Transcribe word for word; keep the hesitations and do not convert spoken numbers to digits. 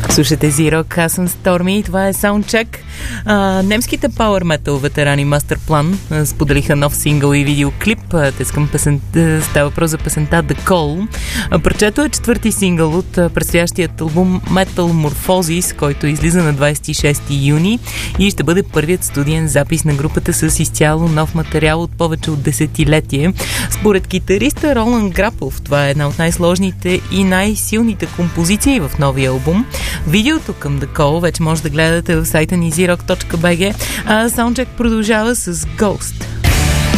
Слушайте Зирок, аз съм Stormy и това е Soundcheck. А, немските Power Metal ветерани Masterplan а, споделиха нов сингъл и видеоклип. Тескам песен, става въпрос за песента The Call. А, парчето е четвърти сингъл от а, предстоящият албум Metamorphosis, който излиза на двадесет и шести юни и ще бъде първият студиен запис на групата с изцяло нов материал от повече от десетилетие. Според китариста Роланд Грапов, това е една от най-сложните и най-силните композиции в новия албум. Видеото към The Call вече може да гледате в сайта ни зирок точка би джи, а Soundcheck продължава с Ghost.